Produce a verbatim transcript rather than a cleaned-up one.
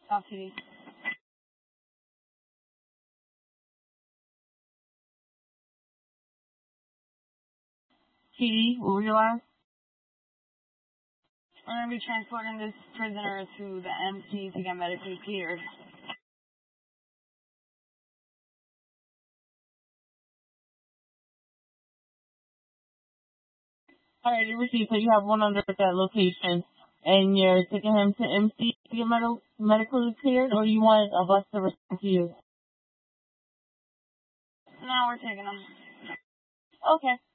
Stop T V. T D, what was your last? We're going to be transporting this prisoner to the M C to get medically cleared. Alright, you received, so you have one under at that location, and you're taking him to M C to get med- medically cleared, or you want a bus to respond to you? No, we're taking him. Okay.